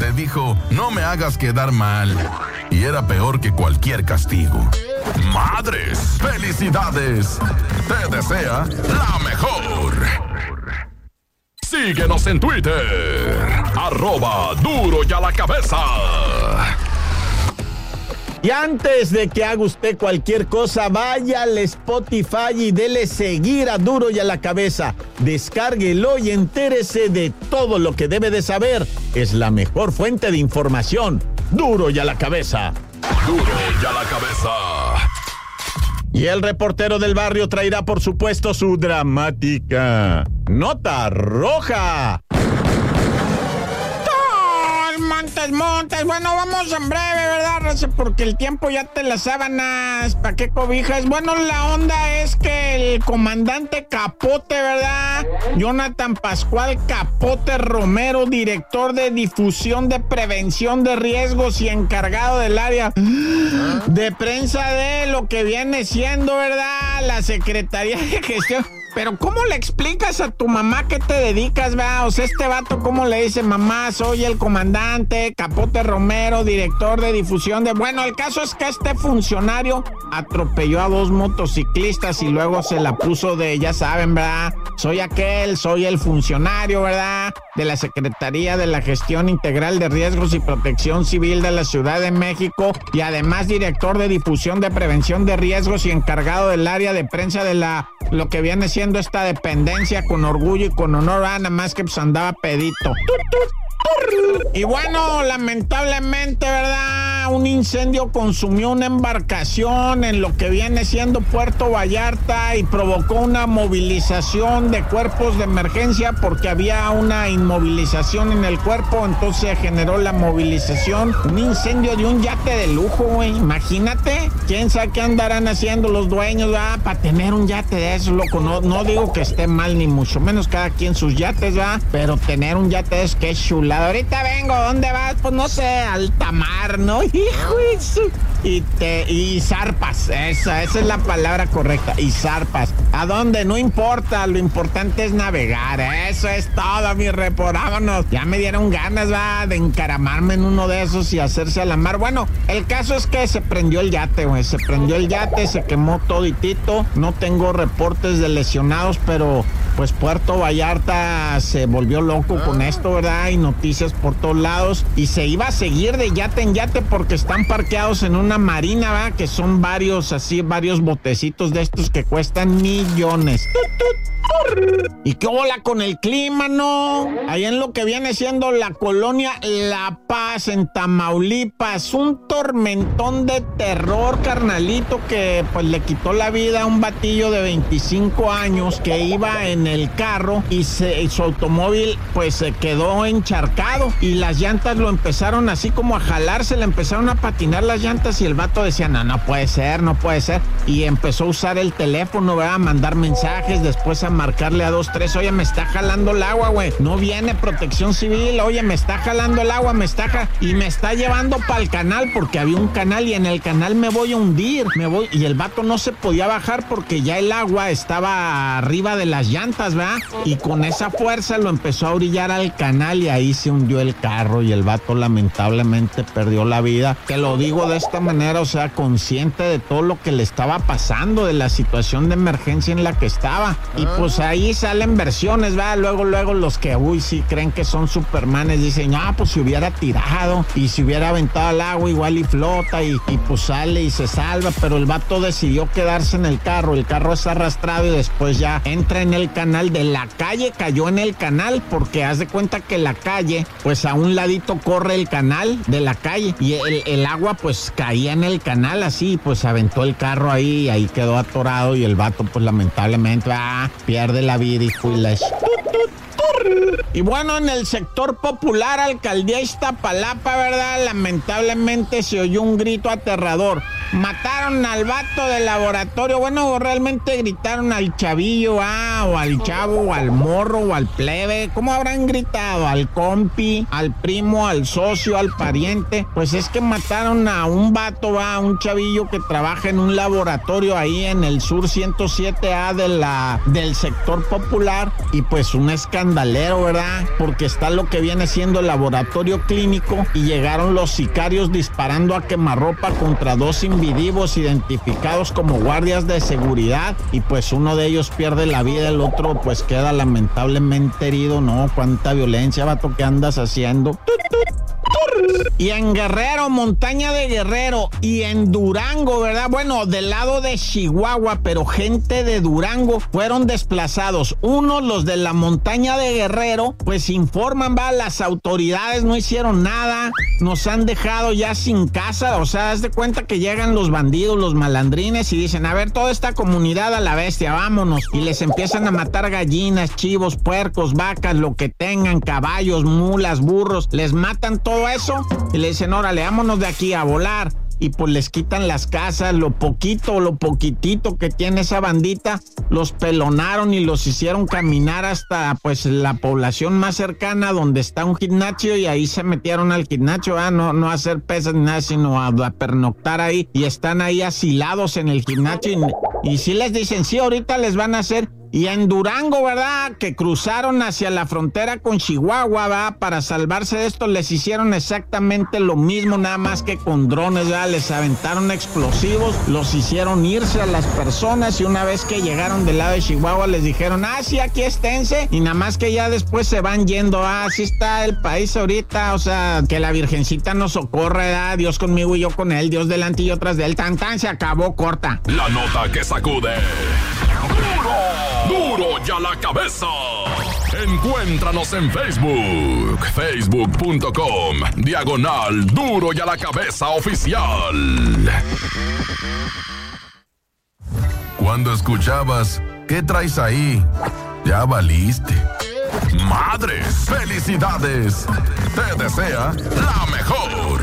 le dijo, no me hagas quedar mal. Y era peor que cualquier castigo. ¡Madres! ¡Felicidades! Te desea la mejor. Síguenos en Twitter. @DuroYaLaCabeza. Y antes de que haga usted cualquier cosa, vaya al Spotify y dele seguir a Duro y a la Cabeza. Descárguelo y entérese de todo lo que debe de saber. Es la mejor fuente de información. Duro y a la Cabeza. Duro y a la Cabeza. Y el reportero del barrio traerá, por supuesto, su dramática nota roja. Montes, bueno, vamos en breve, ¿verdad, Raza? Porque el tiempo ya te las sábanas, ¿pa' qué cobijas? Bueno, la onda es que el comandante Capote, ¿verdad? Jonathan Pascual Capote Romero, director de difusión de prevención de riesgos y encargado del área de prensa de lo que viene siendo, ¿verdad? La Secretaría de Gestión. Pero ¿cómo le explicas a tu mamá que te dedicas, va? O sea, este vato, ¿cómo le dice? Mamá, soy el comandante Capote Romero, director de difusión de... Bueno, el caso es que este funcionario atropelló a 2 motociclistas y luego se la puso de, ya saben, ¿verdad? Soy el funcionario, ¿verdad? De la Secretaría de la Gestión Integral de Riesgos y Protección Civil de la Ciudad de México y además director de difusión de prevención de riesgos y encargado del área de prensa de lo que viene siendo esta dependencia, con orgullo y con honor, nada más que pues andaba pedito. Y bueno, lamentablemente, ¿verdad? Un incendio consumió una embarcación en lo que viene siendo Puerto Vallarta y provocó una movilización de cuerpos de emergencia porque había una inmovilización en el cuerpo, entonces generó la movilización. Un incendio de un yate de lujo, güey. Imagínate, quién sabe qué andarán haciendo los dueños, ¿verdad? Para tener un yate de eso, loco. No digo que esté mal, ni mucho menos, cada quien sus yates, ¿verdad? Pero tener un yate de eso, qué chulada. Ahorita vengo, ¿dónde vas? Pues no sé, alta mar, ¿no? Hijo de su... Y zarpas, esa es la palabra correcta, y zarpas. ¿A dónde? No importa, lo importante es navegar, eso es todo, mi report, vámonos. Ya me dieron ganas, va, de encaramarme en uno de esos y hacerse a la mar. Bueno, el caso es que se prendió el yate, güey, se quemó toditito. No tengo reportes de lesionados, pero pues Puerto Vallarta se volvió loco con esto, ¿verdad? Y noticias por todos lados. Y se iba a seguir de yate en yate porque están parqueados en una marina, ¿verdad? Que son varios botecitos de estos que cuestan millones. ¿Y qué hola con el clima, no? Allá en lo que viene siendo la colonia La Paz, en Tamaulipas, un tormentón de terror, carnalito, que pues le quitó la vida a un batillo de 25 años que iba en el carro y su automóvil pues se quedó encharcado y las llantas lo empezaron así como a jalarse, le empezaron a patinar las llantas y el vato decía, no puede ser, y empezó a usar el teléfono, ¿verdad? A mandar mensajes, después a marcarle a 2-3, oye, me está jalando el agua, güey, no viene Protección Civil, oye, me está jalando el agua, y me está llevando para el canal, porque había un canal y en el canal me voy a hundir, y el vato no se podía bajar porque ya el agua estaba arriba de las llantas, ¿verdad? Y con esa fuerza lo empezó a orillar al canal y ahí se hundió el carro y el vato lamentablemente perdió la vida. Te lo digo de esta manera, o sea, consciente de todo lo que le estaba pasando, de la situación de emergencia en la que estaba. Y pues ahí salen versiones, ¿verdad? Luego los que, sí creen que son supermanes, dicen, pues si hubiera tirado y si hubiera aventado al agua igual y flota y pues sale y se salva, pero el vato decidió quedarse en el carro es arrastrado y después ya entra en el canal de la calle, cayó en el canal, porque haz de cuenta que la calle, pues a un ladito corre el canal de la calle y el agua pues caía en el canal así, pues aventó el carro ahí y ahí quedó atorado y el vato pues lamentablemente pierde la vida y fue la... Y bueno, en el sector popular, alcaldía Iztapalapa, ¿verdad? Lamentablemente se oyó un grito aterrador. Mataron al vato del laboratorio. Bueno, realmente gritaron al chavillo, o al chavo, o al morro, o al plebe. ¿Cómo habrán gritado? Al compi, al primo, al socio, al pariente. Pues es que mataron a un vato, a un chavillo que trabaja en un laboratorio ahí en el sur 107A del sector popular. Y pues un escándalo Valero, ¿verdad? Porque está lo que viene siendo el laboratorio clínico y llegaron los sicarios disparando a quemarropa contra 2 individuos identificados como guardias de seguridad y pues uno de ellos pierde la vida, el otro pues queda lamentablemente herido. No, cuánta violencia, vato, ¿qué andas haciendo? Y en Guerrero, montaña de Guerrero, y en Durango, ¿verdad? Bueno, del lado de Chihuahua, pero gente de Durango fueron desplazados. Unos, los de la montaña de Guerrero, pues informan, va, las autoridades no hicieron nada, nos han dejado ya sin casa. O sea, haz de cuenta que llegan los bandidos, los malandrines, y dicen, a ver, toda esta comunidad a la bestia, vámonos. Y les empiezan a matar gallinas, chivos, puercos, vacas, lo que tengan, caballos, mulas, burros, les matan todo eso y le dicen, órale, vámonos de aquí a volar. Y pues les quitan las casas, lo poquitito que tiene esa bandita, los pelonaron y los hicieron caminar hasta pues la población más cercana donde está un gimnasio, y ahí se metieron al gimnasio, no a hacer pesas ni nada, sino a pernoctar ahí, y están ahí asilados en el gimnasio y sí les dicen, sí, ahorita les van a hacer. Y en Durango, ¿verdad? Que cruzaron hacia la frontera con Chihuahua, ¿verdad? Para salvarse de esto, les hicieron exactamente lo mismo, nada más que con drones, ¿verdad? Les aventaron explosivos, los hicieron irse a las personas, y una vez que llegaron del lado de Chihuahua, les dijeron, sí, aquí esténse, y nada más que ya después se van yendo. Así está el país ahorita, o sea, que la Virgencita nos socorre, ¿verdad? Dios conmigo y yo con él, Dios delante y yo tras de él, tan, se acabó, corta. La nota que sacude. ¡Duro y a la cabeza! Encuéntranos en Facebook, facebook.com/Duro y a la Cabeza Oficial. Cuando escuchabas, ¿qué traes ahí? Ya valiste. ¡Madres! ¡Felicidades! Te desea la mejor.